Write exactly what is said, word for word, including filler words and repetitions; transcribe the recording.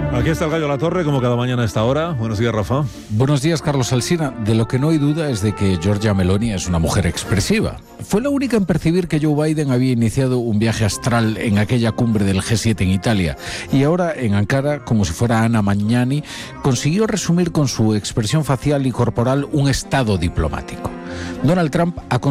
Aquí está el Gallo La Torre, como cada mañana a esta hora. Buenos días, Rafa. Buenos días, Carlos Alsina. De lo que no hay duda es de que Giorgia Meloni es una mujer expresiva. Fue la única en percibir que Joe Biden había iniciado un viaje astral en aquella cumbre del G siete en Italia. Y ahora, en Ankara, como si fuera Anna Magnani, consiguió resumir con su expresión facial y corporal un estado diplomático. Donald Trump ha